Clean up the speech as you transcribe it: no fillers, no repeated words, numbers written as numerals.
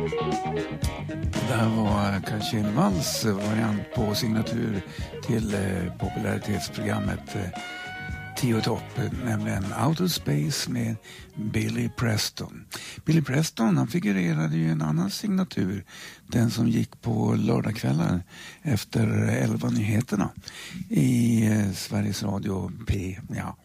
Det här var Katrin Walls variant på signatur till popularitetsprogrammet 10 topp, nämligen Outer Space med Billy Preston. Billy Preston, han figurerade ju en annan signatur, den som gick på lördagskvällar efter 11 nyheterna i Sveriges Radio P,